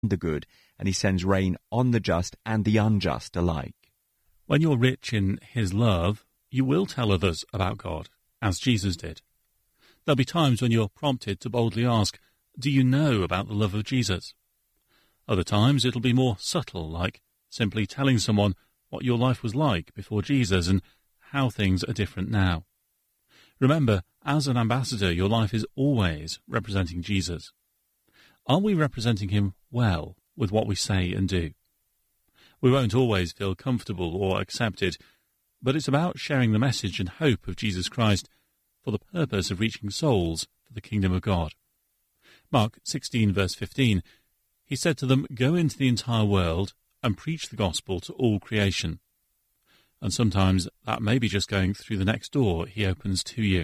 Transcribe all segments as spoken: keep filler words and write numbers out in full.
the good, and he sends rain on the just and the unjust alike. When you're rich in his love, you will tell others about God, as Jesus did. There'll be times when you're prompted to boldly ask, do you know about the love of Jesus? Other times it'll be more subtle, like simply telling someone what your life was like before Jesus and how things are different now. Remember, as an ambassador, your life is always representing Jesus. Are we representing him well with what we say and do? We won't always feel comfortable or accepted, but it's about sharing the message and hope of Jesus Christ for the purpose of reaching souls for the kingdom of God. Mark sixteen, verse fifteen, he said to them, "Go into the entire world and preach the gospel to all creation." And sometimes that may be just going through the next door he opens to you.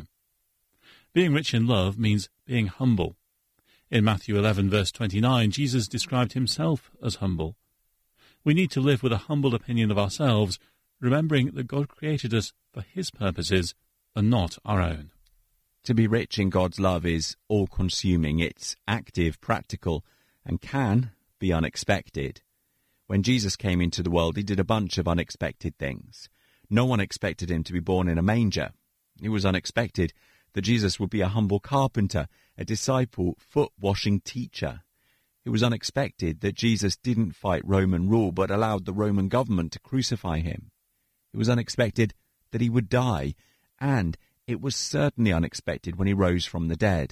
Being rich in love means being humble. In Matthew eleven, verse twenty-nine, Jesus described himself as humble. We need to live with a humble opinion of ourselves, remembering that God created us for his purposes and not our own. To be rich in God's love is all-consuming. It's active, practical, and can be unexpected. When Jesus came into the world, he did a bunch of unexpected things. No one expected him to be born in a manger. It was unexpected that Jesus would be a humble carpenter, a disciple, foot-washing teacher. It was unexpected that Jesus didn't fight Roman rule, but allowed the Roman government to crucify him. It was unexpected that he would die, and it was certainly unexpected when he rose from the dead.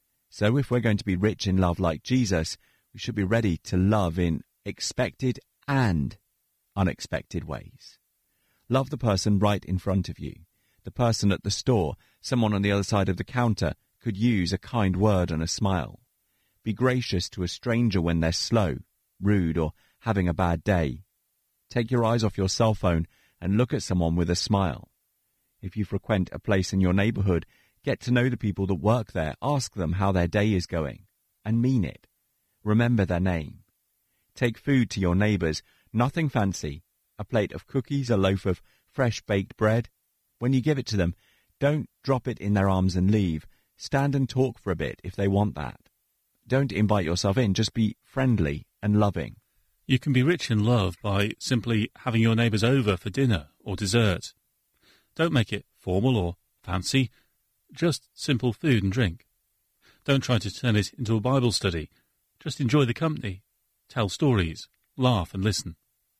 So if we're going to be rich in love like Jesus, we should be ready to love in expected and unexpected ways. Love the person right in front of you. The person at the store, someone on the other side of the counter, could use a kind word and a smile. Be gracious to a stranger when they're slow, rude, or having a bad day. Take your eyes off your cell phone and look at someone with a smile. If you frequent a place in your neighborhood, get to know the people that work there, ask them how their day is going, and mean it. Remember their name. Take food to your neighbors, nothing fancy, a plate of cookies, a loaf of fresh baked bread. When you give it to them, don't drop it in their arms and leave. Stand and talk for a bit if they want that. Don't invite yourself in, just be friendly and loving. You can be rich in love by simply having your neighbours over for dinner or dessert. Don't make it formal or fancy, just simple food and drink. Don't try to turn it into a Bible study. Just enjoy the company, tell stories, laugh and listen.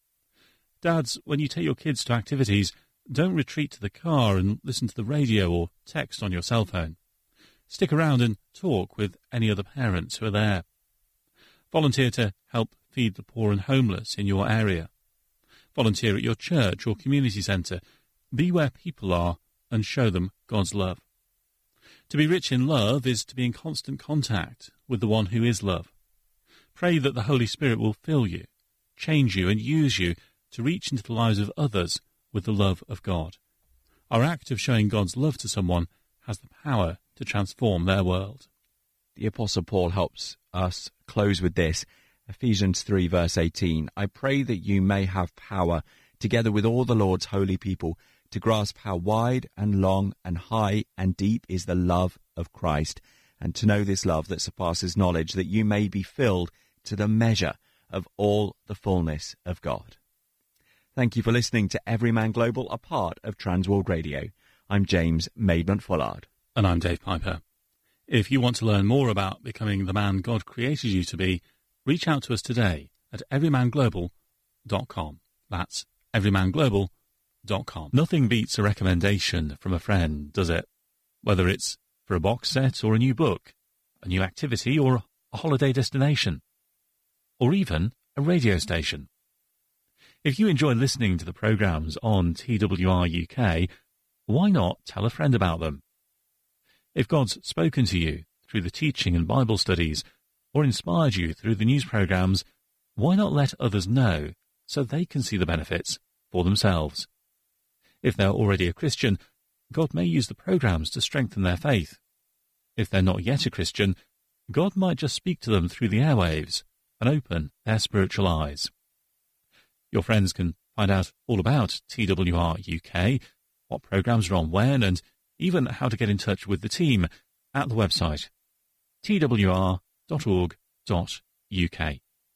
Dads, when you take your kids to activities, don't retreat to the car and listen to the radio or text on your cell phone. Stick around and talk with any other parents who are there. Volunteer to help feed the poor and homeless in your area. Volunteer at your church or community centre. Be where people are and show them God's love. To be rich in love is to be in constant contact with the one who is love. Pray that the Holy Spirit will fill you, change you and use you to reach into the lives of others with the love of God. Our act of showing God's love to someone has the power to transform their world. The Apostle Paul helps us close with this. Ephesians three, verse eighteen. I pray that you may have power, together with all the Lord's holy people, to grasp how wide and long and high and deep is the love of Christ, and to know this love that surpasses knowledge, that you may be filled to the measure of all the fullness of God. Thank you for listening to Everyman Global, a part of Transworld Radio. I'm James Maidment-Fullard. And I'm Dave Piper. If you want to learn more about becoming the man God created you to be, reach out to us today at everyman global dot com. That's everyman global dot com. Nothing beats a recommendation from a friend, does it? Whether it's for a box set or a new book, a new activity or a holiday destination, or even a radio station. If you enjoy listening to the programmes on T W R U K, why not tell a friend about them? If God's spoken to you through the teaching and Bible studies, or inspired you through the news programmes, why not let others know so they can see the benefits for themselves? If they're already a Christian, God may use the programmes to strengthen their faith. If they're not yet a Christian, God might just speak to them through the airwaves and open their spiritual eyes. Your friends can find out all about T W R U K, what programmes are on when, and even how to get in touch with the team at the website t w r dot org dot u k.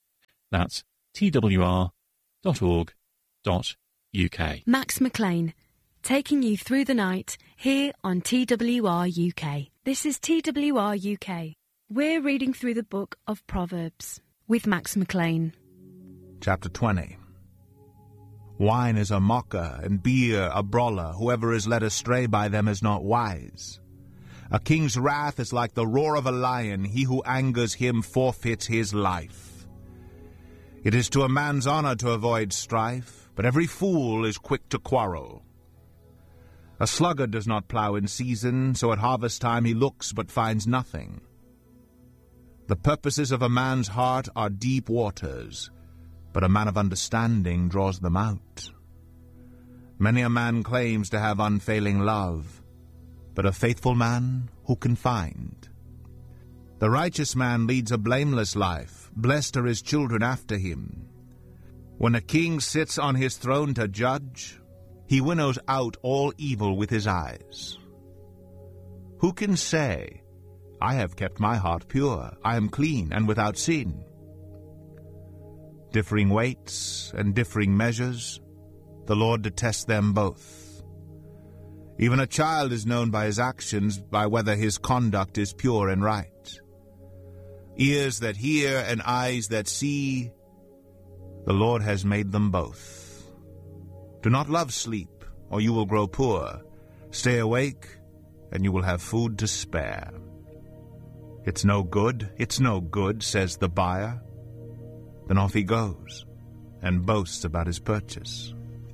That's t w r dot org dot u k. Max McLean, taking you through the night here on T W R U K. This is T W R U K. We're reading through the book of Proverbs with Max McLean. Chapter twenty. Wine is a mocker, and beer a brawler. Whoever is led astray by them is not wise. A king's wrath is like the roar of a lion. He who angers him forfeits his life. It is to a man's honor to avoid strife, but every fool is quick to quarrel. A sluggard does not plow in season, so at harvest time he looks but finds nothing. The purposes of a man's heart are deep waters, but a man of understanding draws them out. Many a man claims to have unfailing love, but a faithful man who can find? The righteous man leads a blameless life. Blessed are his children after him. When a king sits on his throne to judge, he winnows out all evil with his eyes. Who can say, I have kept my heart pure, I am clean and without sin? Differing weights and differing measures, the Lord detests them both. Even a child is known by his actions, by whether his conduct is pure and right. Ears that hear and eyes that see, the Lord has made them both. Do not love sleep, or you will grow poor. Stay awake, and you will have food to spare. It's no good, it's no good, says the buyer. Then off he goes, and boasts about his purchase.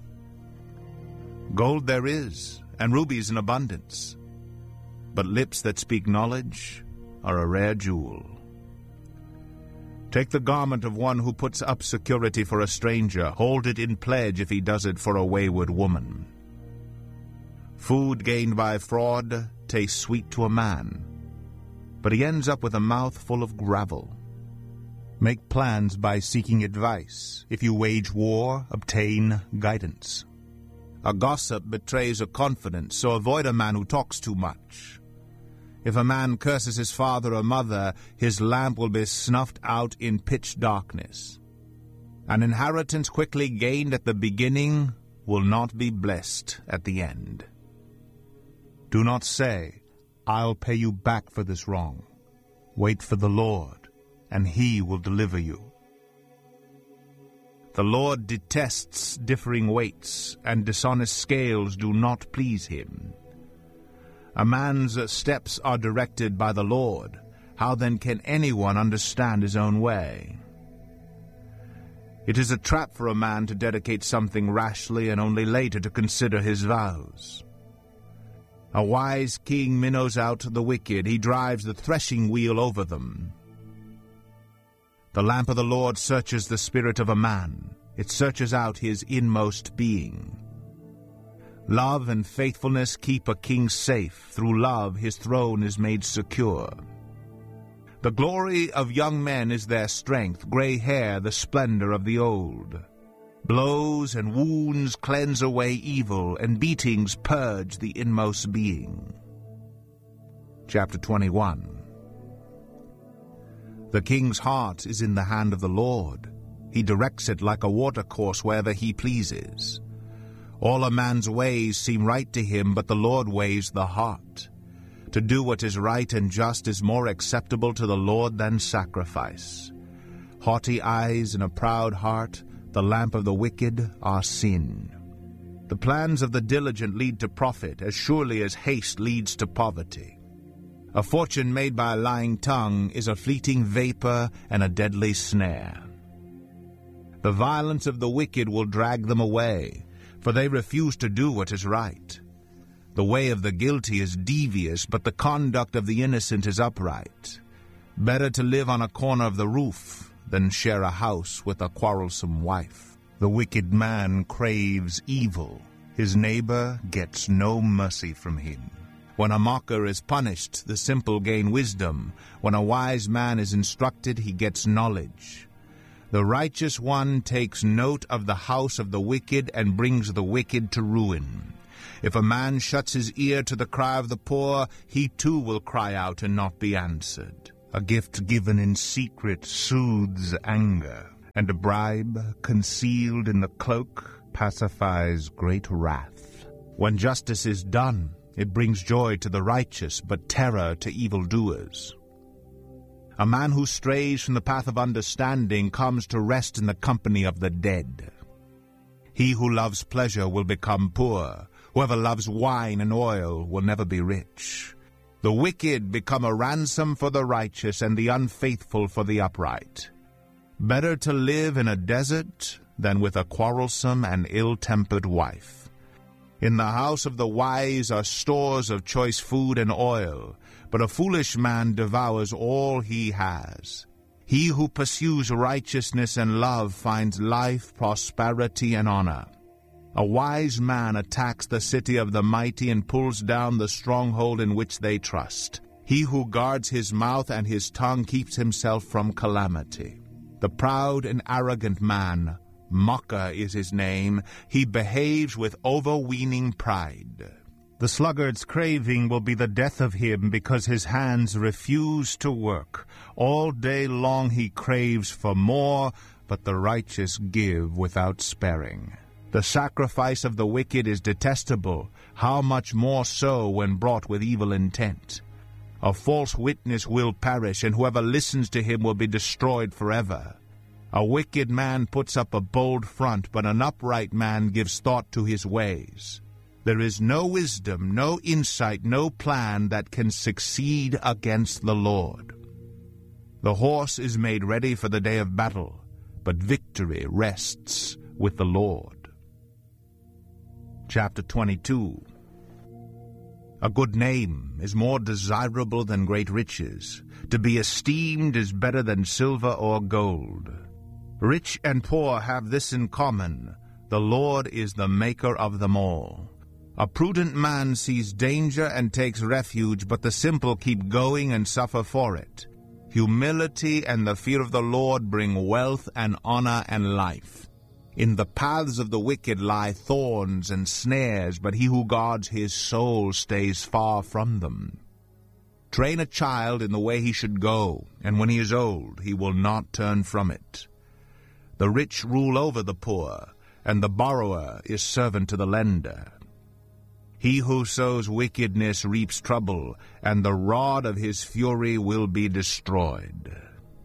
Gold there is, and rubies in abundance, but lips that speak knowledge are a rare jewel. Take the garment of one who puts up security for a stranger. Hold it in pledge if he does it for a wayward woman. Food gained by fraud tastes sweet to a man, but he ends up with a mouth full of gravel. Make plans by seeking advice. If you wage war, obtain guidance. A gossip betrays a confidence, so avoid a man who talks too much. If a man curses his father or mother, his lamp will be snuffed out in pitch darkness. An inheritance quickly gained at the beginning will not be blessed at the end. Do not say, I'll pay you back for this wrong. Wait for the Lord, and he will deliver you. The Lord detests differing weights, and dishonest scales do not please him. A man's steps are directed by the Lord. How then can anyone understand his own way? It is a trap for a man to dedicate something rashly and only later to consider his vows. A wise king minnows out the wicked. He drives the threshing wheel over them. The lamp of the Lord searches the spirit of a man. It searches out his inmost being. Love and faithfulness keep a king safe. Through love his throne is made secure. The glory of young men is their strength, gray hair the splendor of the old. Blows and wounds cleanse away evil, and beatings purge the inmost being. Chapter twenty-one. The king's heart is in the hand of the Lord. He directs it like a watercourse wherever he pleases. All a man's ways seem right to him, but the Lord weighs the heart. To do what is right and just is more acceptable to the Lord than sacrifice. Haughty eyes and a proud heart, the lamp of the wicked, are sin. The plans of the diligent lead to profit, as surely as haste leads to poverty. A fortune made by a lying tongue is a fleeting vapor and a deadly snare. The violence of the wicked will drag them away, for they refuse to do what is right. The way of the guilty is devious, but the conduct of the innocent is upright. Better to live on a corner of the roof than share a house with a quarrelsome wife. The wicked man craves evil. His neighbor gets no mercy from him. When a mocker is punished, the simple gain wisdom. When a wise man is instructed, he gets knowledge. The righteous one takes note of the house of the wicked and brings the wicked to ruin. If a man shuts his ear to the cry of the poor, he too will cry out and not be answered. A gift given in secret soothes anger, and a bribe concealed in the cloak pacifies great wrath. When justice is done, it brings joy to the righteous, but terror to evildoers. A man who strays from the path of understanding comes to rest in the company of the dead. He who loves pleasure will become poor. Whoever loves wine and oil will never be rich. The wicked become a ransom for the righteous, and the unfaithful for the upright. Better to live in a desert than with a quarrelsome and ill-tempered wife. In the house of the wise are stores of choice food and oil, but a foolish man devours all he has. He who pursues righteousness and love finds life, prosperity, and honor. A wise man attacks the city of the mighty and pulls down the stronghold in which they trust. He who guards his mouth and his tongue keeps himself from calamity. The proud and arrogant man, mocker is his name, he behaves with overweening pride. The sluggard's craving will be the death of him, because his hands refuse to work. All day long he craves for more, but the righteous give without sparing. The sacrifice of the wicked is detestable, how much more so when brought with evil intent. A false witness will perish, and whoever listens to him will be destroyed forever. A wicked man puts up a bold front, but an upright man gives thought to his ways. There is no wisdom, no insight, no plan that can succeed against the Lord. The horse is made ready for the day of battle, but victory rests with the Lord. Chapter twenty-two. A good name is more desirable than great riches. To be esteemed is better than silver or gold. Rich and poor have this in common: the Lord is the maker of them all. A prudent man sees danger and takes refuge, but the simple keep going and suffer for it. Humility and the fear of the Lord bring wealth and honor and life. In the paths of the wicked lie thorns and snares, but he who guards his soul stays far from them. Train a child in the way he should go, and when he is old he will not turn from it. The rich rule over the poor, and the borrower is servant to the lender. He who sows wickedness reaps trouble, and the rod of his fury will be destroyed.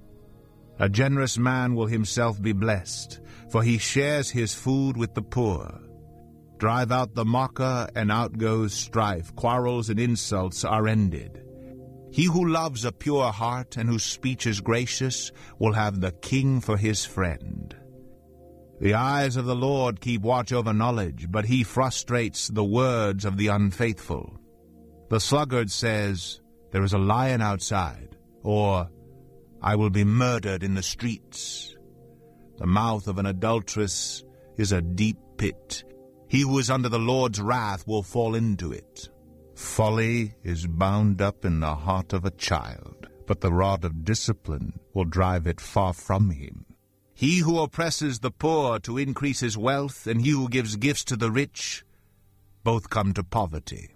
A generous man will himself be blessed, for he shares his food with the poor. Drive out the mocker, and out goes strife. Quarrels and insults are ended. He who loves a pure heart and whose speech is gracious will have the king for his friend. The eyes of the Lord keep watch over knowledge, but he frustrates the words of the unfaithful. The sluggard says, "There is a lion outside," or, "I will be murdered in the streets." The mouth of an adulteress is a deep pit. He who is under the Lord's wrath will fall into it. Folly is bound up in the heart of a child, but the rod of discipline will drive it far from him. He who oppresses the poor to increase his wealth, and he who gives gifts to the rich, both come to poverty.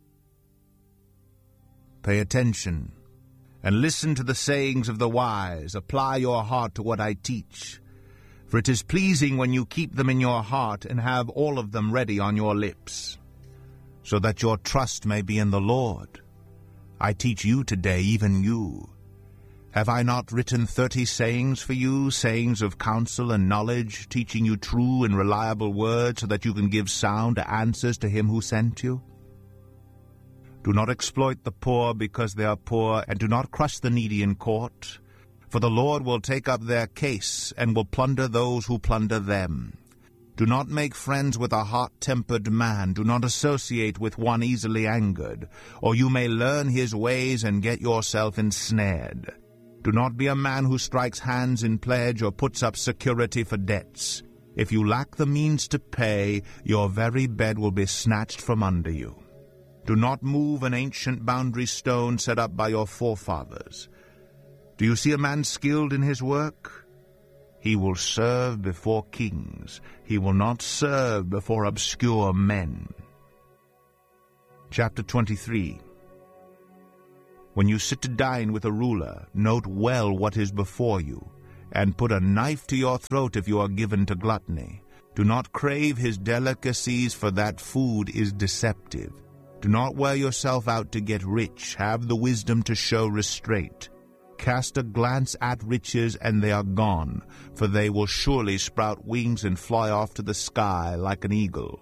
Pay attention, and listen to the sayings of the wise. Apply your heart to what I teach. For it is pleasing when you keep them in your heart and have all of them ready on your lips, so that your trust may be in the Lord. I teach you today, even you. Have I not written thirty sayings for you, sayings of counsel and knowledge, teaching you true and reliable words, so that you can give sound answers to him who sent you? Do not exploit the poor because they are poor, and do not crush the needy in court, for the Lord will take up their case and will plunder those who plunder them. Do not make friends with a hot-tempered man. Do not associate with one easily angered, or you may learn his ways and get yourself ensnared. Do not be a man who strikes hands in pledge or puts up security for debts. If you lack the means to pay, your very bed will be snatched from under you. Do not move an ancient boundary stone set up by your forefathers. Do you see a man skilled in his work? He will serve before kings. He will not serve before obscure men. Chapter twenty-three. When you sit to dine with a ruler, note well what is before you, and put a knife to your throat if you are given to gluttony. Do not crave his delicacies, for that food is deceptive. Do not wear yourself out to get rich. Have the wisdom to show restraint. Cast a glance at riches, and they are gone, for they will surely sprout wings and fly off to the sky like an eagle.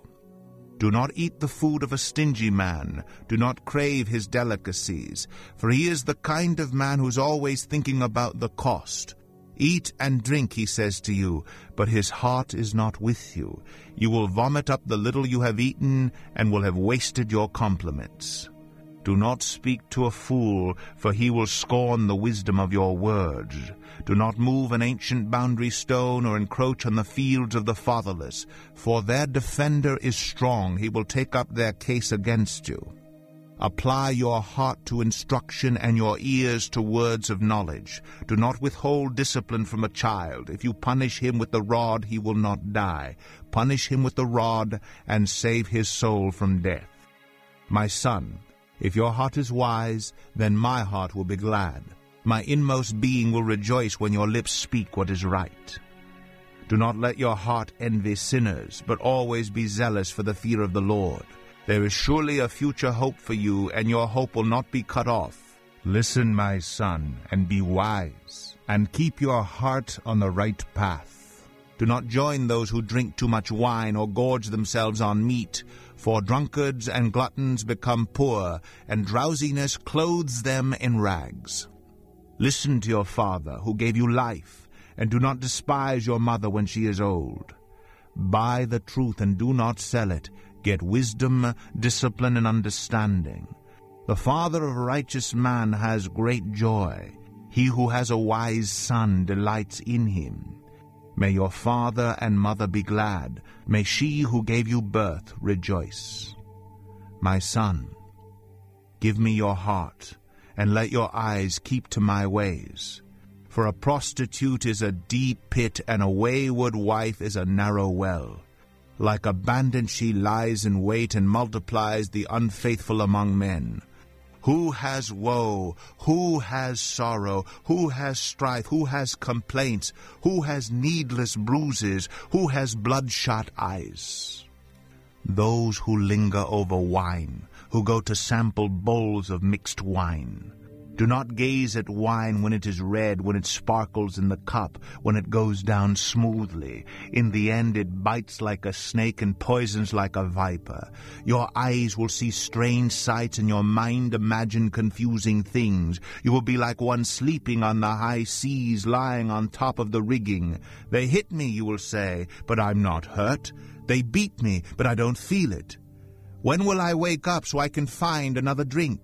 Do not eat the food of a stingy man. Do not crave his delicacies, for he is the kind of man who's always thinking about the cost. Eat and drink, he says to you, but his heart is not with you. You will vomit up the little you have eaten, and will have wasted your compliments. Do not speak to a fool, for he will scorn the wisdom of your words. Do not move an ancient boundary stone or encroach on the fields of the fatherless, for their defender is strong. He will take up their case against you. Apply your heart to instruction and your ears to words of knowledge. Do not withhold discipline from a child. If you punish him with the rod, he will not die. Punish him with the rod and save his soul from death. My son, if your heart is wise, then my heart will be glad. My inmost being will rejoice when your lips speak what is right. Do not let your heart envy sinners, but always be zealous for the fear of the Lord. There is surely a future hope for you, and your hope will not be cut off. Listen, my son, and be wise, and keep your heart on the right path. Do not join those who drink too much wine or gorge themselves on meat, for drunkards and gluttons become poor, and drowsiness clothes them in rags. Listen to your father, who gave you life, and do not despise your mother when she is old. Buy the truth and do not sell it. Get wisdom, discipline, and understanding. The father of a righteous man has great joy. He who has a wise son delights in him. May your father and mother be glad. May she who gave you birth rejoice. My son, give me your heart, and let your eyes keep to my ways. For a prostitute is a deep pit, and a wayward wife is a narrow well. Like a bandit she lies in wait and multiplies the unfaithful among men. Who has woe? Who has sorrow? Who has strife? Who has complaints? Who has needless bruises? Who has bloodshot eyes? Those who linger over wine, who go to sample bowls of mixed wine. Do not gaze at wine when it is red, when it sparkles in the cup, when it goes down smoothly. In the end it bites like a snake and poisons like a viper. Your eyes will see strange sights, and your mind imagine confusing things. You will be like one sleeping on the high seas, lying on top of the rigging. They hit me, you will say, but I'm not hurt. They beat me, but I don't feel it. When will I wake up so I can find another drink?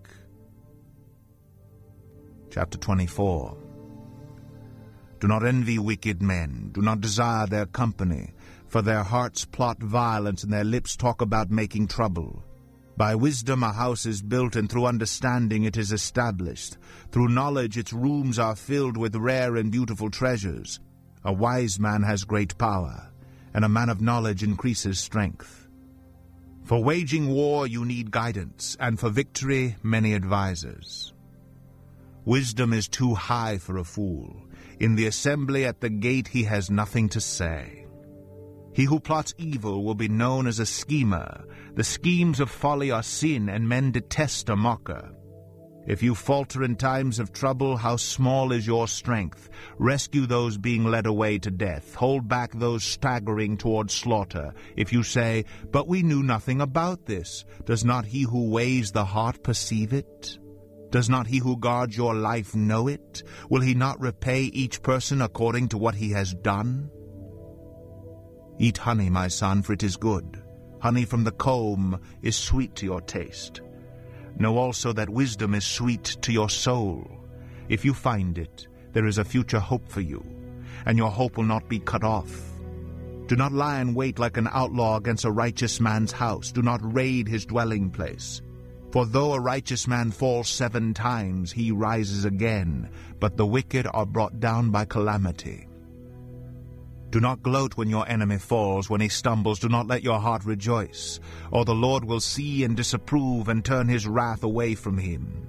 Chapter twenty-four. Do not envy wicked men. Do not desire their company, for their hearts plot violence, and their lips talk about making trouble. By wisdom a house is built, and through understanding it is established. Through knowledge its rooms are filled with rare and beautiful treasures. A wise man has great power, and a man of knowledge increases strength. For waging war you need guidance, and for victory many advisers. Wisdom is too high for a fool. In the assembly at the gate he has nothing to say. He who plots evil will be known as a schemer. The schemes of folly are sin, and men detest a mocker. If you falter in times of trouble, how small is your strength. Rescue those being led away to death. Hold back those staggering toward slaughter. If you say, "But we knew nothing about this," does not he who weighs the heart perceive it? Does not he who guards your life know it? Will he not repay each person according to what he has done? Eat honey, my son, for it is good. Honey from the comb is sweet to your taste. Know also that wisdom is sweet to your soul. If you find it, there is a future hope for you, and your hope will not be cut off. Do not lie in wait like an outlaw against a righteous man's house. Do not raid his dwelling place. For though a righteous man falls seven times, he rises again, but the wicked are brought down by calamity. Do not gloat when your enemy falls, when he stumbles. Do not let your heart rejoice, or the Lord will see and disapprove and turn his wrath away from him.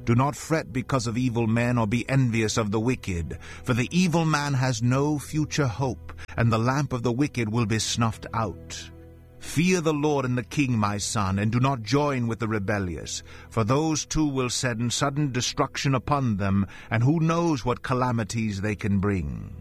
Do not fret because of evil men, or be envious of the wicked, for the evil man has no future hope, and the lamp of the wicked will be snuffed out. Fear the Lord and the king, my son, and do not join with the rebellious, for those two will send sudden destruction upon them, and who knows what calamities they can bring.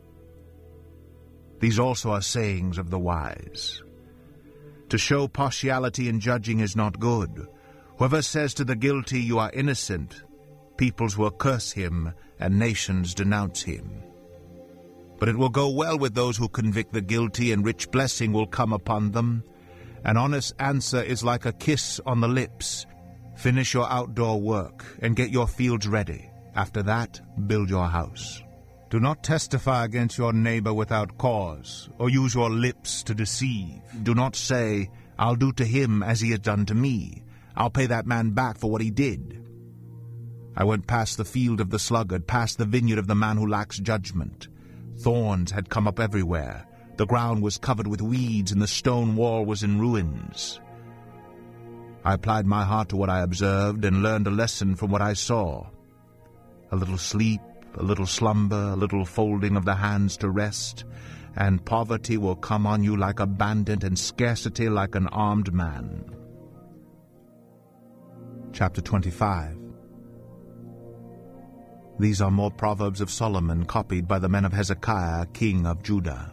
These also are sayings of the wise. To show partiality in judging is not good. Whoever says to the guilty, "You are innocent," peoples will curse him, and nations denounce him. But it will go well with those who convict the guilty, and rich blessing will come upon them. An honest answer is like a kiss on the lips. Finish your outdoor work, and get your fields ready. After that, build your house. Do not testify against your neighbor without cause, or use your lips to deceive. Do not say, "I'll do to him as he has done to me. I'll pay that man back for what he did." I went past the field of the sluggard, past the vineyard of the man who lacks judgment. Thorns had come up everywhere. The ground was covered with weeds, and the stone wall was in ruins. I applied my heart to what I observed, and learned a lesson from what I saw. A little sleep, a little slumber, a little folding of the hands to rest, and poverty will come on you like a bandit, and scarcity like an armed man. Chapter twenty-five. These are more proverbs of Solomon, copied by the men of Hezekiah, king of Judah.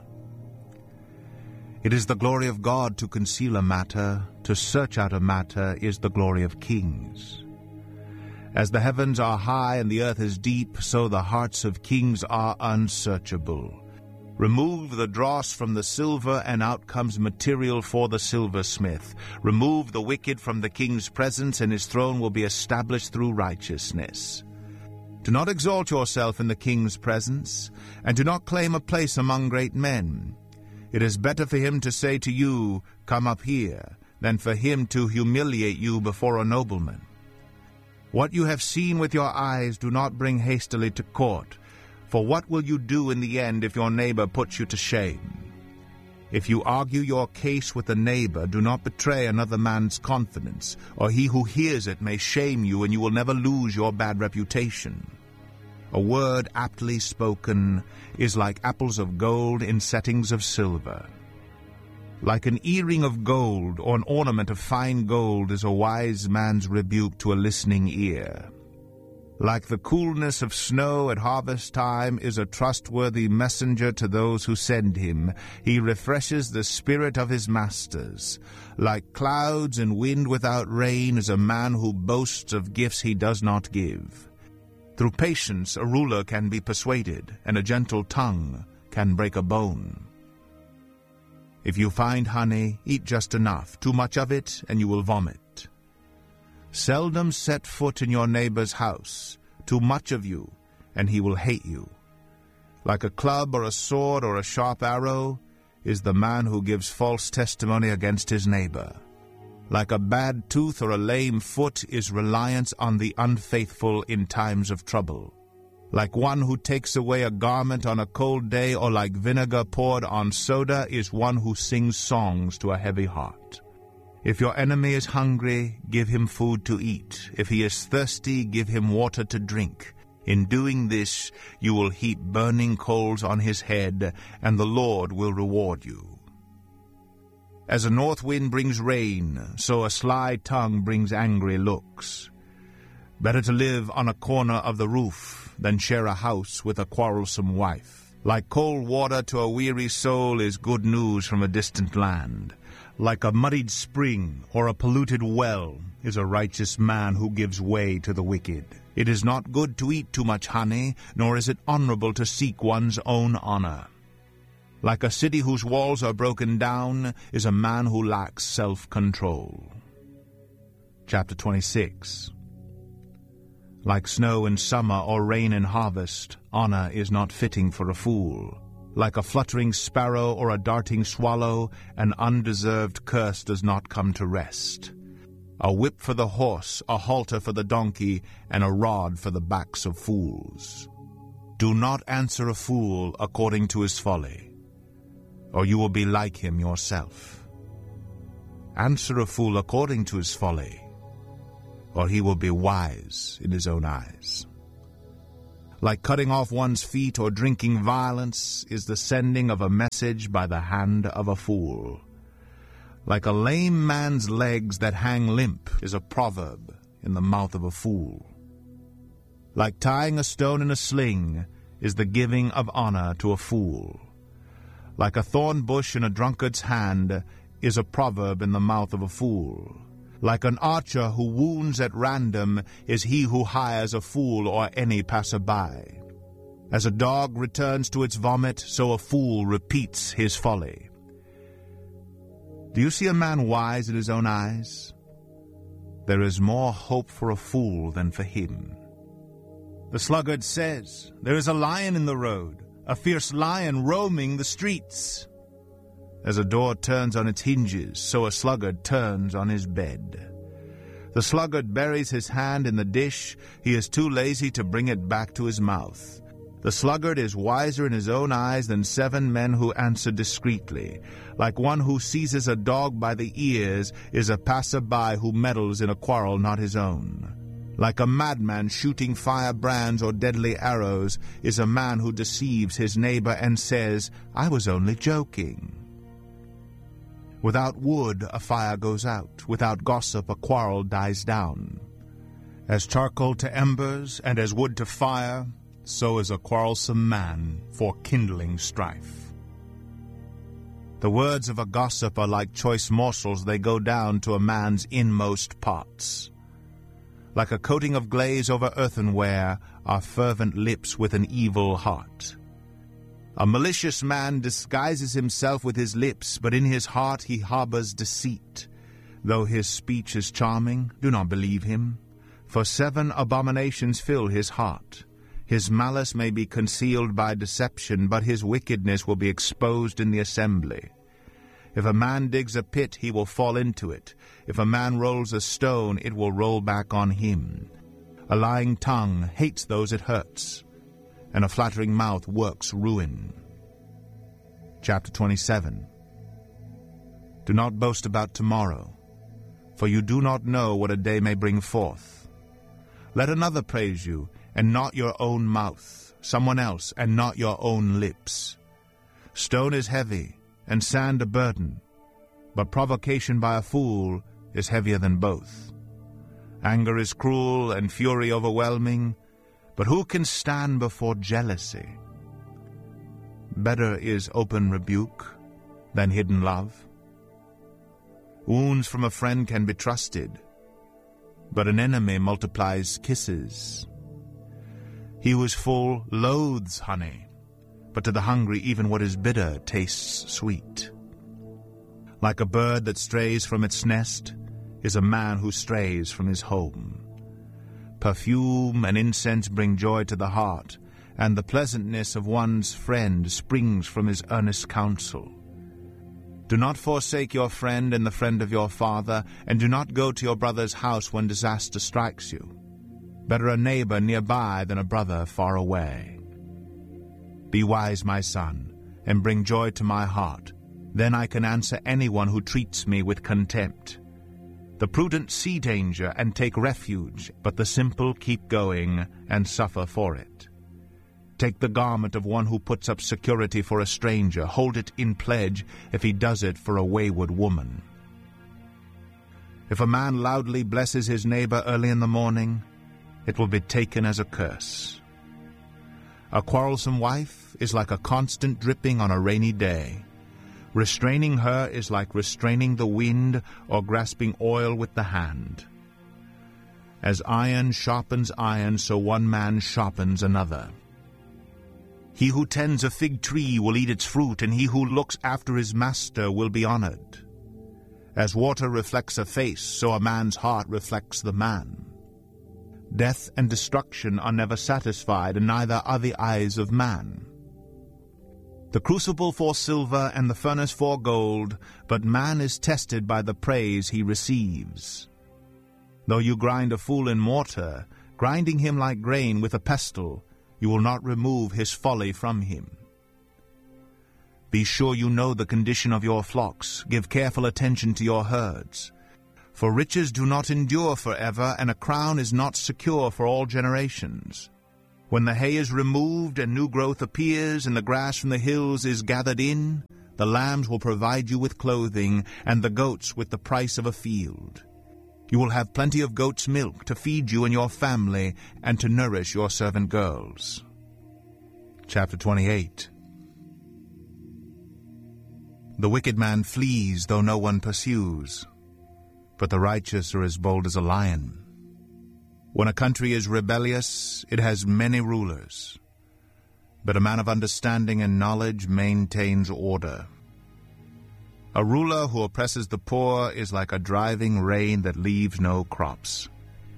It is the glory of God to conceal a matter, to search out a matter is the glory of kings. As the heavens are high and the earth is deep, so the hearts of kings are unsearchable. Remove the dross from the silver, and out comes material for the silversmith. Remove the wicked from the king's presence, and his throne will be established through righteousness. Do not exalt yourself in the king's presence, and do not claim a place among great men. It is better for him to say to you, "Come up here," than for him to humiliate you before a nobleman. What you have seen with your eyes do not bring hastily to court, for what will you do in the end if your neighbor puts you to shame? If you argue your case with a neighbor, do not betray another man's confidence, or he who hears it may shame you, and you will never lose your bad reputation. A word aptly spoken is like apples of gold in settings of silver. Like an earring of gold or an ornament of fine gold is a wise man's rebuke to a listening ear. Like the coolness of snow at harvest time is a trustworthy messenger to those who send him. He refreshes the spirit of his masters. Like clouds and wind without rain is a man who boasts of gifts he does not give. Through patience a ruler can be persuaded, and a gentle tongue can break a bone. If you find honey, eat just enough. Too much of it, and you will vomit. Seldom set foot in your neighbor's house. Too much of you, and he will hate you. Like a club or a sword or a sharp arrow is the man who gives false testimony against his neighbor. Like a bad tooth or a lame foot is reliance on the unfaithful in times of trouble. Like one who takes away a garment on a cold day, or like vinegar poured on soda, is one who sings songs to a heavy heart. If your enemy is hungry, give him food to eat. If he is thirsty, give him water to drink. In doing this, you will heap burning coals on his head, and the Lord will reward you. As a north wind brings rain, so a sly tongue brings angry looks. Better to live on a corner of the roof than share a house with a quarrelsome wife. Like cold water to a weary soul is good news from a distant land. Like a muddied spring or a polluted well is a righteous man who gives way to the wicked. It is not good to eat too much honey, nor is it honorable to seek one's own honor. Like a city whose walls are broken down is a man who lacks self-control. Chapter twenty-six. Like snow in summer or rain in harvest, honor is not fitting for a fool. Like a fluttering sparrow or a darting swallow, an undeserved curse does not come to rest. A whip for the horse, a halter for the donkey, and a rod for the backs of fools. Do not answer a fool according to his folly, or you will be like him yourself. Answer a fool according to his folly, or he will be wise in his own eyes. Like cutting off one's feet or drinking violence is the sending of a message by the hand of a fool. Like a lame man's legs that hang limp is a proverb in the mouth of a fool. Like tying a stone in a sling is the giving of honor to a fool. Like a thorn bush in a drunkard's hand is a proverb in the mouth of a fool. Like an archer who wounds at random is he who hires a fool or any passerby. As a dog returns to its vomit, so a fool repeats his folly. Do you see a man wise in his own eyes? There is more hope for a fool than for him. The sluggard says, "There is a lion in the road, a fierce lion roaming the streets." As a door turns on its hinges, so a sluggard turns on his bed. The sluggard buries his hand in the dish. He is too lazy to bring it back to his mouth. The sluggard is wiser in his own eyes than seven men who answer discreetly. Like one who seizes a dog by the ears is a passerby who meddles in a quarrel not his own. Like a madman shooting firebrands or deadly arrows is a man who deceives his neighbor and says, "I was only joking." Without wood a fire goes out, without gossip a quarrel dies down. As charcoal to embers and as wood to fire, so is a quarrelsome man for kindling strife. The words of a gossip are like choice morsels, they go down to a man's inmost parts. Like a coating of glaze over earthenware are fervent lips with an evil heart. A malicious man disguises himself with his lips, but in his heart he harbors deceit. Though his speech is charming, do not believe him, for seven abominations fill his heart. His malice may be concealed by deception, but his wickedness will be exposed in the assembly. If a man digs a pit, he will fall into it. If a man rolls a stone, it will roll back on him. A lying tongue hates those it hurts, and a flattering mouth works ruin. Chapter twenty-seven. Do not boast about tomorrow, for you do not know what a day may bring forth. Let another praise you, and not your own mouth, someone else, and not your own lips. Stone is heavy, and sand a burden, but provocation by a fool is heavier than both. Anger is cruel, and fury overwhelming, but who can stand before jealousy? Better is open rebuke than hidden love. Wounds from a friend can be trusted, but an enemy multiplies kisses. He who is full loathes honey, but to the hungry even what is bitter tastes sweet. Like a bird that strays from its nest is a man who strays from his home. Perfume and incense bring joy to the heart, and the pleasantness of one's friend springs from his earnest counsel. Do not forsake your friend and the friend of your father, and do not go to your brother's house when disaster strikes you. Better a neighbor nearby than a brother far away. Be wise, my son, and bring joy to my heart. Then I can answer anyone who treats me with contempt. The prudent see danger and take refuge, but the simple keep going and suffer for it. Take the garment of one who puts up security for a stranger. Hold it in pledge if he does it for a wayward woman. If a man loudly blesses his neighbor early in the morning, it will be taken as a curse. A quarrelsome wife is like a constant dripping on a rainy day. Restraining her is like restraining the wind or grasping oil with the hand. As iron sharpens iron, so one man sharpens another. He who tends a fig tree will eat its fruit, and he who looks after his master will be honored. As water reflects a face, so a man's heart reflects the man. Death and destruction are never satisfied, and neither are the eyes of man. The crucible for silver and the furnace for gold, but man is tested by the praise he receives. Though you grind a fool in mortar, grinding him like grain with a pestle, you will not remove his folly from him. Be sure you know the condition of your flocks. Give careful attention to your herds. For riches do not endure forever, and a crown is not secure for all generations. When the hay is removed and new growth appears, and the grass from the hills is gathered in, the lambs will provide you with clothing, and the goats with the price of a field. You will have plenty of goat's milk to feed you and your family, and to nourish your servant girls. Chapter twenty-eight. The wicked man flees, though no one pursues, but the righteous are as bold as a lion. When a country is rebellious, it has many rulers, but a man of understanding and knowledge maintains order. A ruler who oppresses the poor is like a driving rain that leaves no crops.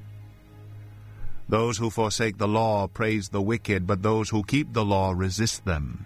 Those who forsake the law praise the wicked, but those who keep the law resist them.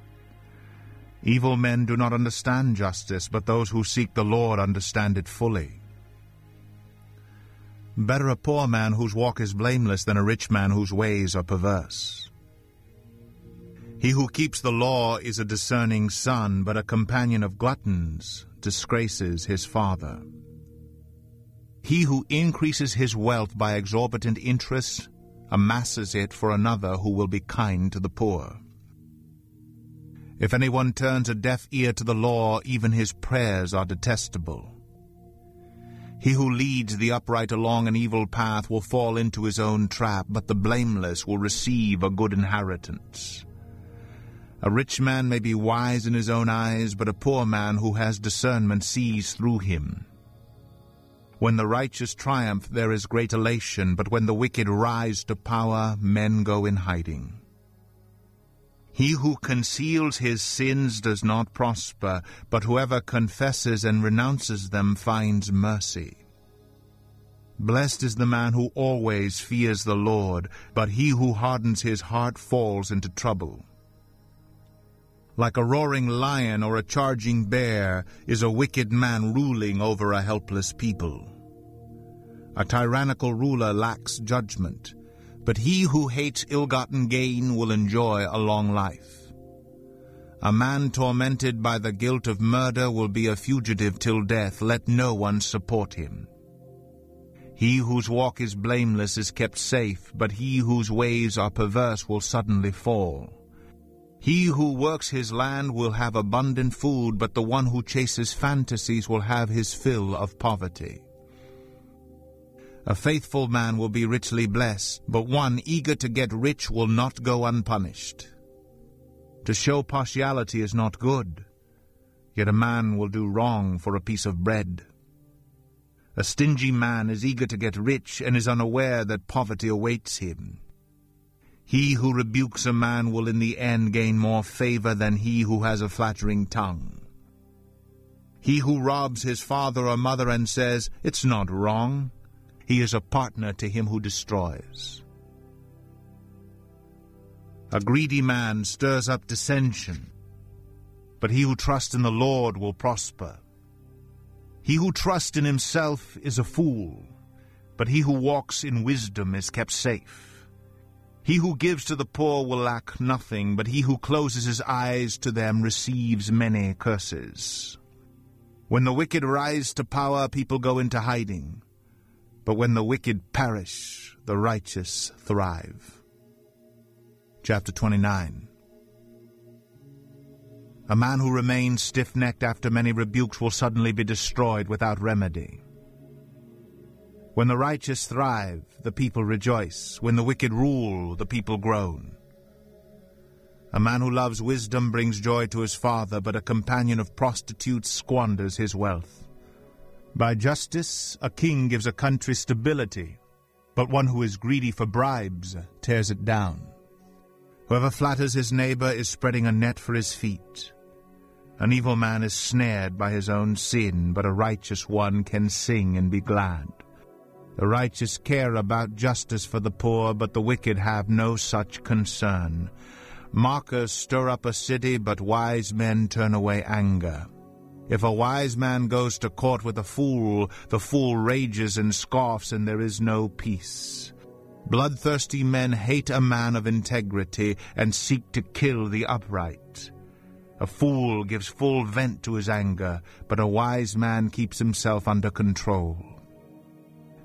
Evil men do not understand justice, but those who seek the Lord understand it fully. Better a poor man whose walk is blameless than a rich man whose ways are perverse. He who keeps the law is a discerning son, but a companion of gluttons disgraces his father. He who increases his wealth by exorbitant interest amasses it for another who will be kind to the poor. If anyone turns a deaf ear to the law, even his prayers are detestable. He who leads the upright along an evil path will fall into his own trap, but the blameless will receive a good inheritance. A rich man may be wise in his own eyes, but a poor man who has discernment sees through him. When the righteous triumph, there is great elation, but when the wicked rise to power, men go in hiding. He who conceals his sins does not prosper, but whoever confesses and renounces them finds mercy. Blessed is the man who always fears the Lord, but he who hardens his heart falls into trouble. Like a roaring lion or a charging bear is a wicked man ruling over a helpless people. A tyrannical ruler lacks judgment, but he who hates ill-gotten gain will enjoy a long life. A man tormented by the guilt of murder will be a fugitive till death. Let no one support him. He whose walk is blameless is kept safe, but he whose ways are perverse will suddenly fall. He who works his land will have abundant food, but the one who chases fantasies will have his fill of poverty. A faithful man will be richly blessed, but one eager to get rich will not go unpunished. To show partiality is not good, yet a man will do wrong for a piece of bread. A stingy man is eager to get rich and is unaware that poverty awaits him. He who rebukes a man will in the end gain more favor than he who has a flattering tongue. He who robs his father or mother and says, "It's not wrong," he is a partner to him who destroys. A greedy man stirs up dissension, but he who trusts in the Lord will prosper. He who trusts in himself is a fool, but he who walks in wisdom is kept safe. He who gives to the poor will lack nothing, but he who closes his eyes to them receives many curses. When the wicked rise to power, people go into hiding, but when the wicked perish, the righteous thrive. Chapter twenty-nine. A man who remains stiff-necked after many rebukes will suddenly be destroyed without remedy. When the righteous thrive, the people rejoice. When the wicked rule, the people groan. A man who loves wisdom brings joy to his father, but a companion of prostitutes squanders his wealth. By justice, a king gives a country stability, but one who is greedy for bribes tears it down. Whoever flatters his neighbor is spreading a net for his feet. An evil man is snared by his own sin, but a righteous one can sing and be glad. The righteous care about justice for the poor, but the wicked have no such concern. Mockers stir up a city, but wise men turn away anger. If a wise man goes to court with a fool, the fool rages and scoffs, and there is no peace. Bloodthirsty men hate a man of integrity and seek to kill the upright. A fool gives full vent to his anger, but a wise man keeps himself under control.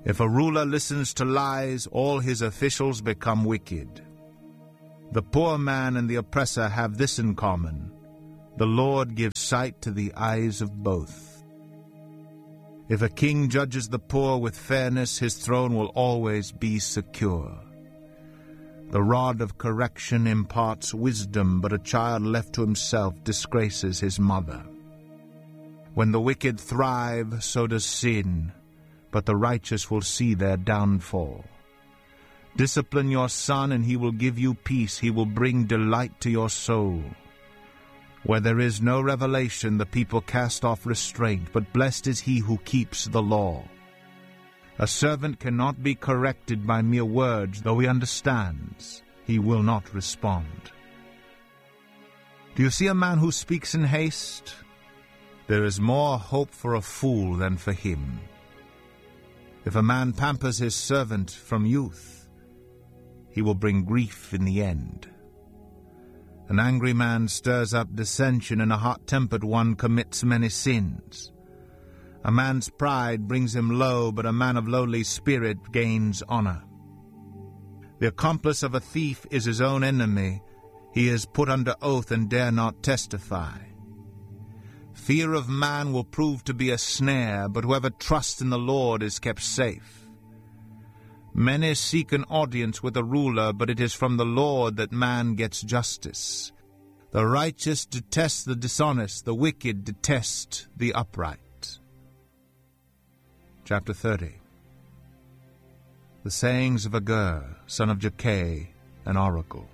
If a ruler listens to lies, all his officials become wicked. The poor man and the oppressor have this in common: the Lord gives sight to the eyes of both. If a king judges the poor with fairness, his throne will always be secure. The rod of correction imparts wisdom, but a child left to himself disgraces his mother. When the wicked thrive, so does sin, but the righteous will see their downfall. Discipline your son, and he will give you peace. He will bring delight to your soul. Where there is no revelation, the people cast off restraint, but blessed is he who keeps the law. A servant cannot be corrected by mere words. Though he understands, he will not respond. Do you see a man who speaks in haste? There is more hope for a fool than for him. If a man pampers his servant from youth, he will bring grief in the end. An angry man stirs up dissension, and a hot-tempered one commits many sins. A man's pride brings him low, but a man of lowly spirit gains honor. The accomplice of a thief is his own enemy. He is put under oath and dare not testify. Fear of man will prove to be a snare, but whoever trusts in the Lord is kept safe. Many seek an audience with a ruler, but it is from the Lord that man gets justice. The righteous detest the dishonest, the wicked detest the upright. Chapter thirty. The sayings of Agur, son of Jakeh, an oracle.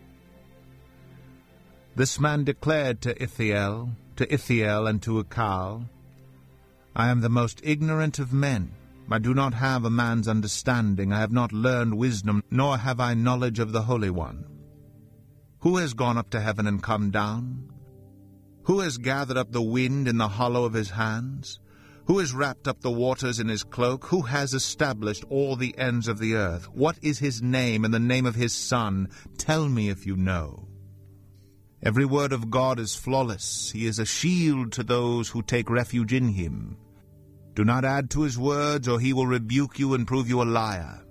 This man declared to Ithiel, to Ithiel and to Ukal, I am the most ignorant of men. I do not have a man's understanding. I have not learned wisdom, nor have I knowledge of the Holy One. Who has gone up to heaven and come down? Who has gathered up the wind in the hollow of his hands? Who has wrapped up the waters in his cloak? Who has established all the ends of the earth? What is his name and the name of his son? Tell me if you know. Every word of God is flawless. He is a shield to those who take refuge in him. Do not add to his words, or he will rebuke you and prove you a liar.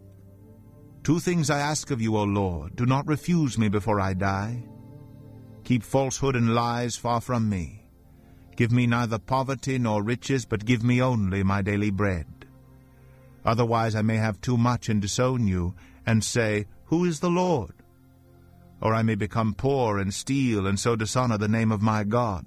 Two things I ask of you, O Lord. Do not refuse me before I die. Keep falsehood and lies far from me. Give me neither poverty nor riches, but give me only my daily bread. Otherwise I may have too much and disown you, and say, Who is the Lord? Or I may become poor and steal, and so dishonor the name of my God.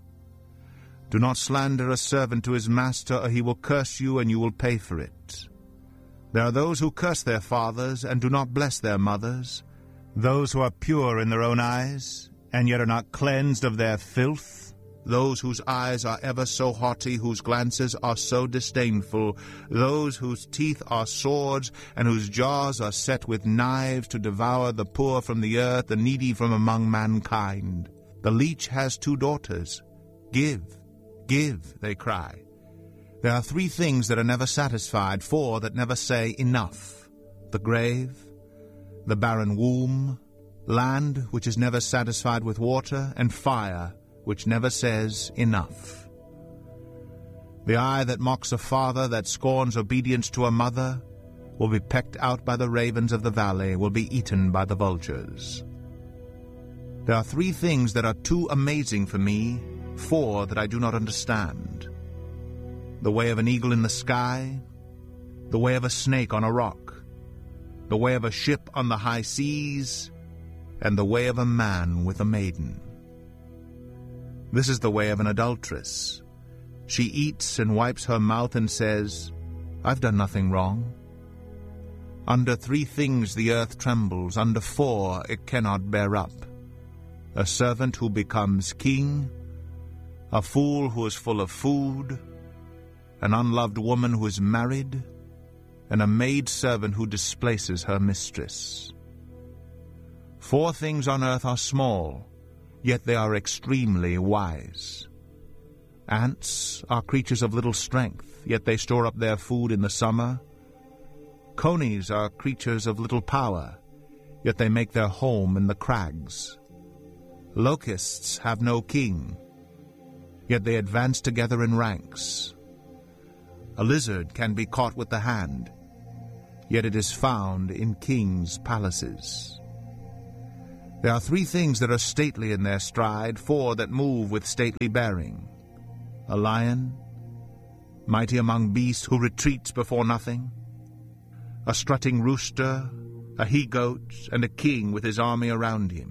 Do not slander a servant to his master, or he will curse you, and you will pay for it. There are those who curse their fathers, and do not bless their mothers, those who are pure in their own eyes, and yet are not cleansed of their filth, those whose eyes are ever so haughty, whose glances are so disdainful, those whose teeth are swords, and whose jaws are set with knives to devour the poor from the earth, the needy from among mankind. The leech has two daughters. Give, give, they cry. There are three things that are never satisfied, four that never say enough: the grave, the barren womb, land which is never satisfied with water, and fire which never says enough. The eye that mocks a father, that scorns obedience to a mother, will be pecked out by the ravens of the valley, will be eaten by the vultures. There are three things that are too amazing for me, four that I do not understand: the way of an eagle in the sky, the way of a snake on a rock, the way of a ship on the high seas, and the way of a man with a maiden. This is the way of an adulteress. She eats and wipes her mouth and says, I've done nothing wrong. Under three things the earth trembles, under four it cannot bear up: a servant who becomes king, a fool who is full of food, an unloved woman who is married, and a maid-servant who displaces her mistress. Four things on earth are small, yet they are extremely wise. Ants are creatures of little strength, yet they store up their food in the summer. Conies are creatures of little power, yet they make their home in the crags. Locusts have no king, yet they advance together in ranks. A lizard can be caught with the hand, yet it is found in kings' palaces. There are three things that are stately in their stride, four that move with stately bearing. A lion, mighty among beasts, who retreats before nothing. A strutting rooster, a he-goat, and a king with his army around him.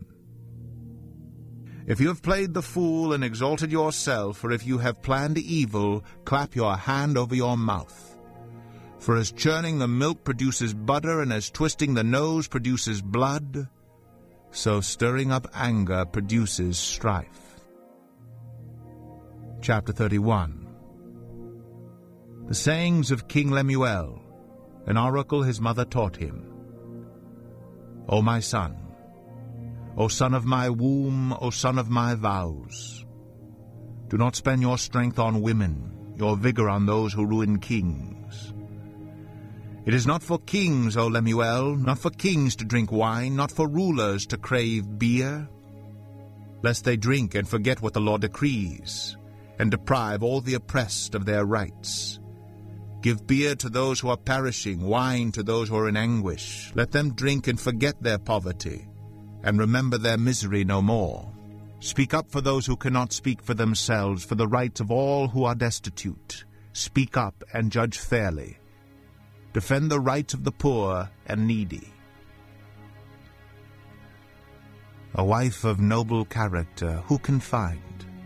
If you have played the fool and exalted yourself, or if you have planned evil, clap your hand over your mouth. For as churning the milk produces butter, and as twisting the nose produces blood, so stirring up anger produces strife. Chapter thirty-one. The sayings of King Lemuel, an oracle his mother taught him. O my son, O son of my womb, O son of my vows, do not spend your strength on women, your vigor on those who ruin kings. It is not for kings, O Lemuel, not for kings to drink wine, not for rulers to crave beer, lest they drink and forget what the law decrees, and deprive all the oppressed of their rights. Give beer to those who are perishing, wine to those who are in anguish. Let them drink and forget their poverty, and remember their misery no more. Speak up for those who cannot speak for themselves, for the rights of all who are destitute. Speak up and judge fairly. Defend the rights of the poor and needy. A wife of noble character, who can find?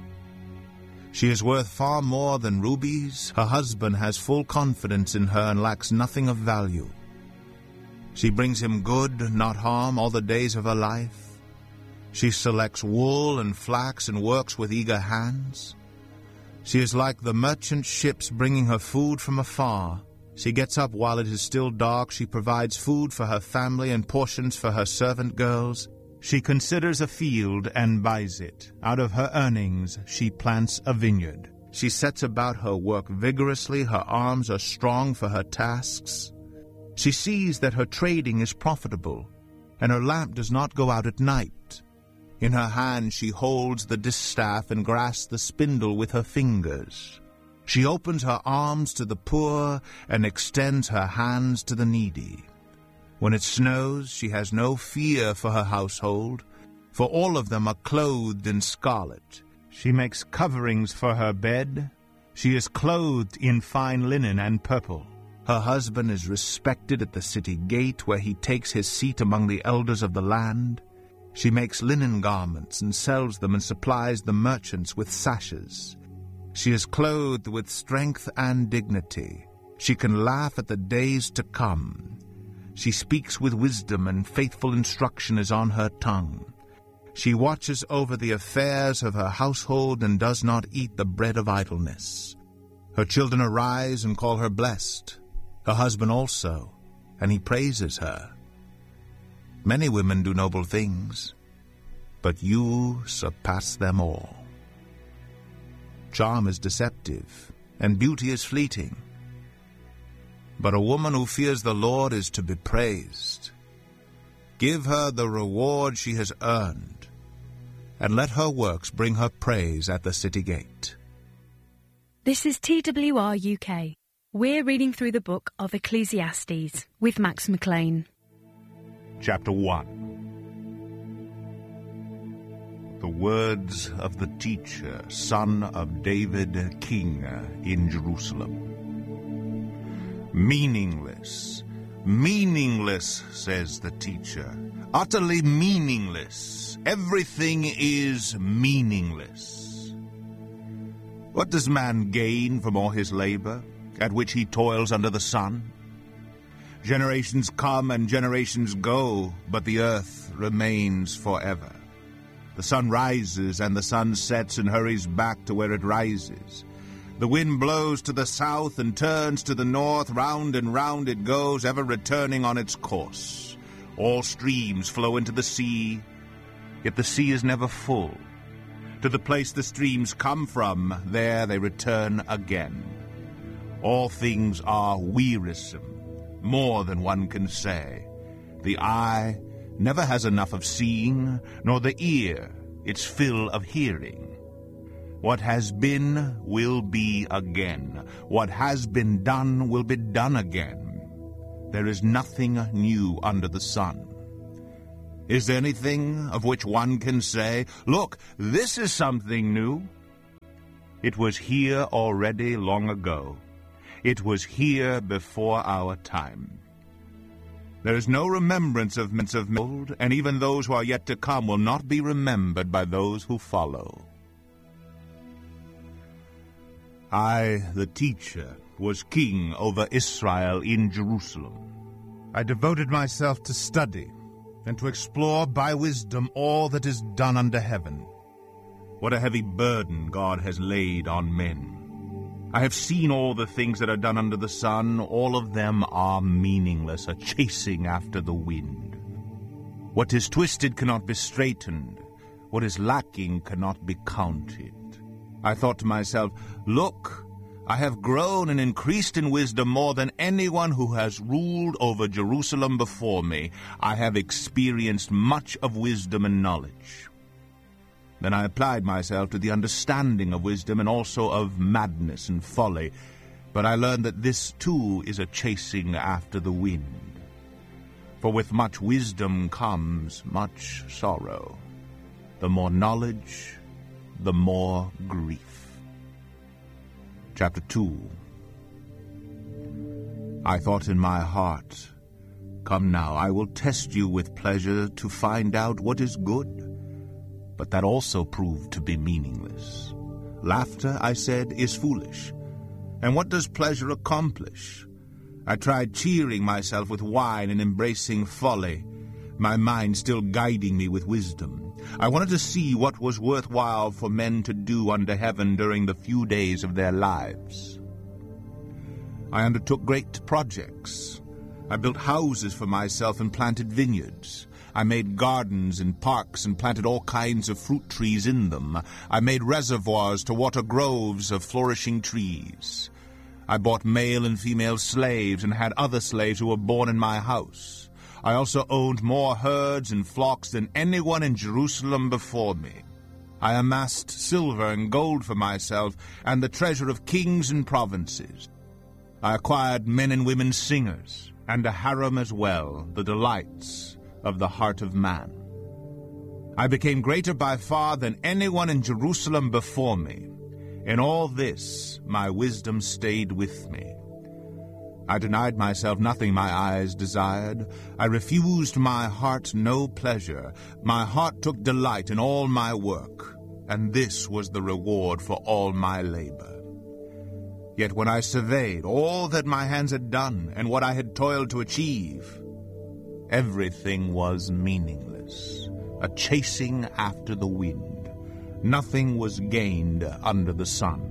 She is worth far more than rubies. Her husband has full confidence in her and lacks nothing of value. She brings him good, not harm, all the days of her life. She selects wool and flax and works with eager hands. She is like the merchant ships bringing her food from afar. She gets up while it is still dark. She provides food for her family and portions for her servant girls. She considers a field and buys it. Out of her earnings she plants a vineyard. She sets about her work vigorously. Her arms are strong for her tasks. She sees that her trading is profitable, and her lamp does not go out at night. In her hand she holds the distaff and grasps the spindle with her fingers. She opens her arms to the poor and extends her hands to the needy. When it snows, she has no fear for her household, for all of them are clothed in scarlet. She makes coverings for her bed. She is clothed in fine linen and purple. Her husband is respected at the city gate, where he takes his seat among the elders of the land. She makes linen garments and sells them and supplies the merchants with sashes. She is clothed with strength and dignity. She can laugh at the days to come. She speaks with wisdom, and faithful instruction is on her tongue. She watches over the affairs of her household and does not eat the bread of idleness. Her children arise and call her blessed, her husband also, and he praises her. Many women do noble things, but you surpass them all. Charm is deceptive, and beauty is fleeting. But a woman who fears the Lord is to be praised. Give her the reward she has earned, and let her works bring her praise at the city gate. This is T W R U K. We're reading through the book of Ecclesiastes with Max McLean. Chapter one. The words of the teacher, son of David, king in Jerusalem. Meaningless, meaningless, says the teacher, utterly meaningless. Everything is meaningless. What does man gain from all his labor, at which he toils under the sun? Generations come and generations go, but the earth remains forever. The sun rises and the sun sets and hurries back to where it rises. The wind blows to the south and turns to the north. Round and round it goes, ever returning on its course. All streams flow into the sea, yet the sea is never full. To the place the streams come from, there they return again. All things are wearisome, more than one can say. The eye never has enough of seeing, nor the ear its fill of hearing. What has been will be again. What has been done will be done again. There is nothing new under the sun. Is there anything of which one can say, "Look, this is something new"? It was here already long ago. It was here before our time. There is no remembrance of men of old, and even those who are yet to come will not be remembered by those who follow. I, the teacher, was king over Israel in Jerusalem. I devoted myself to study and to explore by wisdom all that is done under heaven. What a heavy burden God has laid on men. I have seen all the things that are done under the sun. All of them are meaningless, a chasing after the wind. What is twisted cannot be straightened. What is lacking cannot be counted. I thought to myself, "Look, I have grown and increased in wisdom more than anyone who has ruled over Jerusalem before me. I have experienced much of wisdom and knowledge." Then I applied myself to the understanding of wisdom and also of madness and folly. But I learned that this too is a chasing after the wind. For with much wisdom comes much sorrow. The more knowledge, the more grief. Chapter two. I thought in my heart, "Come now, I will test you with pleasure to find out what is good." But that also proved to be meaningless. Laughter, I said, is foolish. And what does pleasure accomplish? I tried cheering myself with wine and embracing folly, my mind still guiding me with wisdom. I wanted to see what was worthwhile for men to do under heaven during the few days of their lives. I undertook great projects. I built houses for myself and planted vineyards. I made gardens and parks and planted all kinds of fruit trees in them. I made reservoirs to water groves of flourishing trees. I bought male and female slaves and had other slaves who were born in my house. I also owned more herds and flocks than anyone in Jerusalem before me. I amassed silver and gold for myself and the treasure of kings and provinces. I acquired men and women singers and a harem as well, the delights of the heart of man. I became greater by far than anyone in Jerusalem before me. In all this, my wisdom stayed with me. I denied myself nothing my eyes desired. I refused my heart no pleasure. My heart took delight in all my work, and this was the reward for all my labor. Yet when I surveyed all that my hands had done and what I had toiled to achieve, everything was meaningless, a chasing after the wind. Nothing was gained under the sun.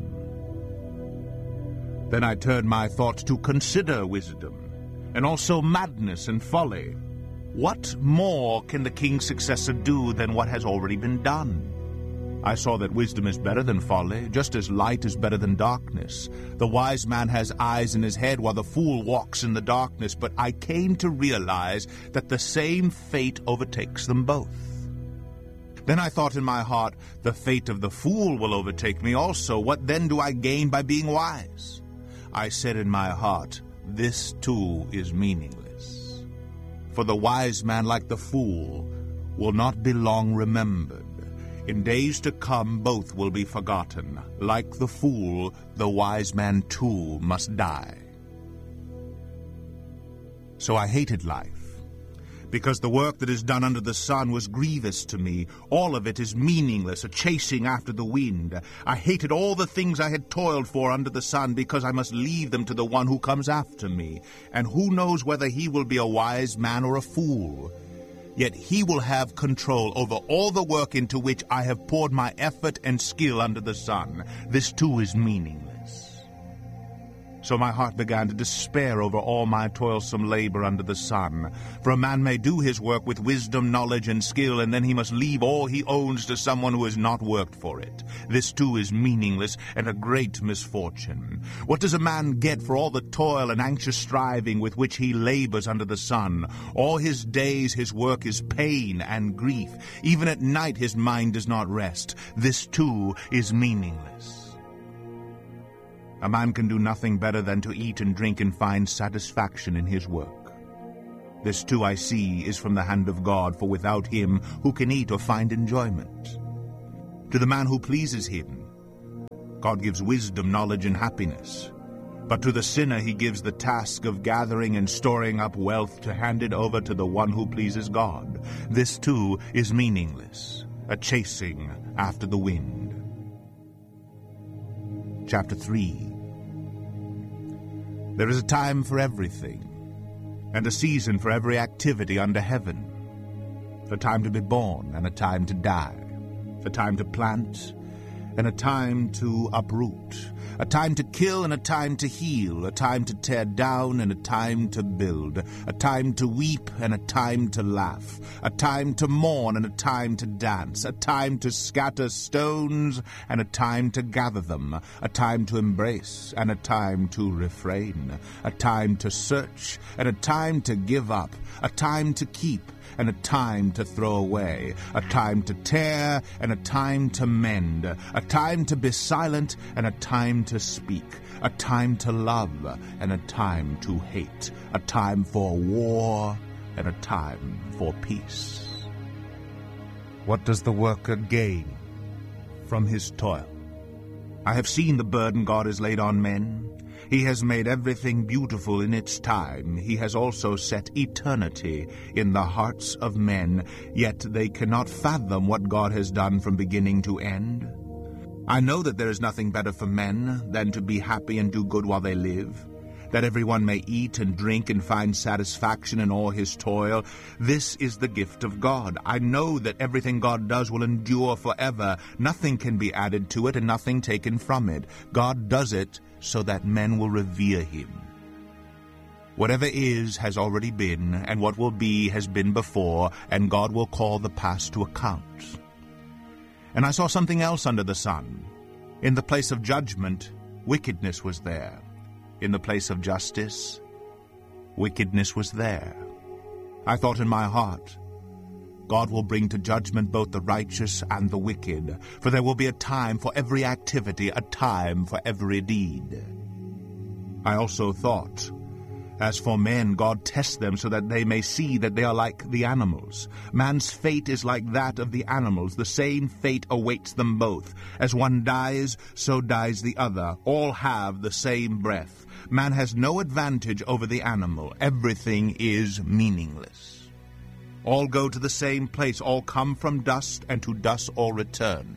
Then I turned my thoughts to consider wisdom, and also madness and folly. What more can the king's successor do than what has already been done? I saw that wisdom is better than folly, just as light is better than darkness. The wise man has eyes in his head while the fool walks in the darkness, but I came to realize that the same fate overtakes them both. Then I thought in my heart, the fate of the fool will overtake me also. What then do I gain by being wise? I said in my heart, this too is meaningless. For the wise man, like the fool, will not be long remembered. In days to come both will be forgotten. Like the fool, the wise man too must die. So I hated life, because the work that is done under the sun was grievous to me. All of it is meaningless, a chasing after the wind. I hated all the things I had toiled for under the sun, because I must leave them to the one who comes after me. And who knows whether he will be a wise man or a fool? Yet he will have control over all the work into which I have poured my effort and skill under the sun. This too is meaningless. So my heart began to despair over all my toilsome labor under the sun. For a man may do his work with wisdom, knowledge, and skill, and then he must leave all he owns to someone who has not worked for it. This too is meaningless and a great misfortune. What does a man get for all the toil and anxious striving with which he labors under the sun? All his days his work is pain and grief. Even at night his mind does not rest. This too is meaningless. A man can do nothing better than to eat and drink and find satisfaction in his work. This too I see is from the hand of God, for without him who can eat or find enjoyment? To the man who pleases him, God gives wisdom, knowledge, and happiness. But to the sinner he gives the task of gathering and storing up wealth to hand it over to the one who pleases God. This too is meaningless, a chasing after the wind. Chapter three. There is a time for everything, and a season for every activity under heaven. A time to be born, and a time to die. A time to plant, and a time to uproot. A time to kill, and a time to heal. A time to tear down, and a time to build. A time to weep, and a time to laugh. A time to mourn, and a time to dance. A time to scatter stones, and a time to gather them. A time to embrace, and a time to refrain. A time to search, and a time to give up. A time to keep, and a time to throw away, a time to tear, and a time to mend, a time to be silent, and a time to speak, a time to love, and a time to hate, a time for war, and a time for peace. What does the worker gain from his toil? I have seen the burden God has laid on men. He has made everything beautiful in its time. He has also set eternity in the hearts of men, yet they cannot fathom what God has done from beginning to end. I know that there is nothing better for men than to be happy and do good while they live, that everyone may eat and drink and find satisfaction in all his toil. This is the gift of God. I know that everything God does will endure forever. Nothing can be added to it and nothing taken from it. God does it so that men will revere him. Whatever is has already been, and what will be has been before, and God will call the past to account. And I saw something else under the sun. In the place of judgment, wickedness was there. In the place of justice, wickedness was there. I thought in my heart, God will bring to judgment both the righteous and the wicked, for there will be a time for every activity, a time for every deed. I also thought, as for men, God tests them so that they may see that they are like the animals. Man's fate is like that of the animals. The same fate awaits them both. As one dies, so dies the other. All have the same breath. Man has no advantage over the animal. Everything is meaningless. All go to the same place. All come from dust, and to dust all return.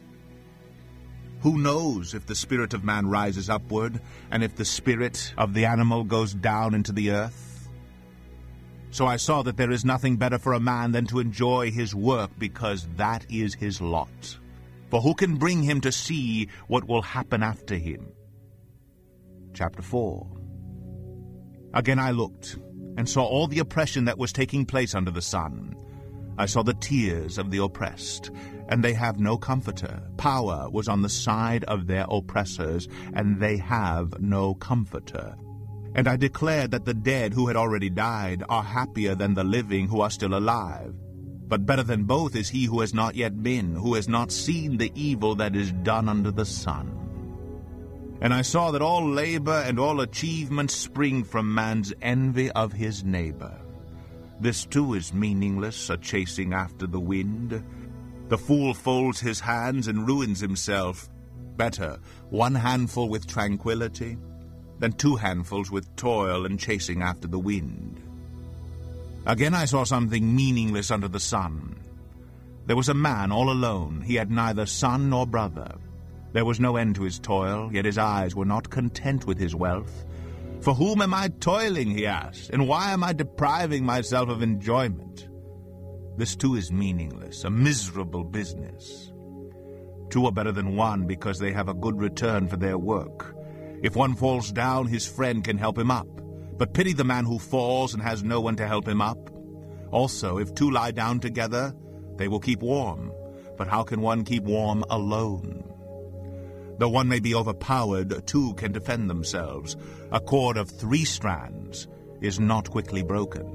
Who knows if the spirit of man rises upward, and if the spirit of the animal goes down into the earth? So I saw that there is nothing better for a man than to enjoy his work, because that is his lot. For who can bring him to see what will happen after him? Chapter four. Again I looked, and saw all the oppression that was taking place under the sun. I saw the tears of the oppressed, and they have no comforter. Power was on the side of their oppressors, and they have no comforter. And I declared that the dead who had already died are happier than the living who are still alive. But better than both is he who has not yet been, who has not seen the evil that is done under the sun. And I saw that all labor and all achievement spring from man's envy of his neighbor. This too is meaningless, a chasing after the wind. The fool folds his hands and ruins himself. Better one handful with tranquility than two handfuls with toil and chasing after the wind. Again I saw something meaningless under the sun. There was a man all alone. He had neither son nor brother. There was no end to his toil, yet his eyes were not content with his wealth. For whom am I toiling, he asked, and why am I depriving myself of enjoyment? This too is meaningless, a miserable business. Two are better than one because they have a good return for their work. If one falls down, his friend can help him up. But pity the man who falls and has no one to help him up. Also, if two lie down together, they will keep warm. But how can one keep warm alone? Though one may be overpowered, two can defend themselves. A cord of three strands is not quickly broken.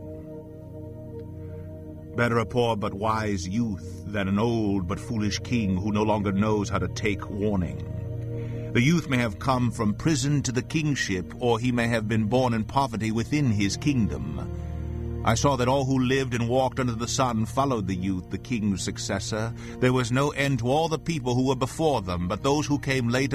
Better a poor but wise youth than an old but foolish king who no longer knows how to take warning. The youth may have come from prison to the kingship, or he may have been born in poverty within his kingdom. I saw that all who lived and walked under the sun followed the youth, the king's successor. There was no end to all the people who were before them, but those who came later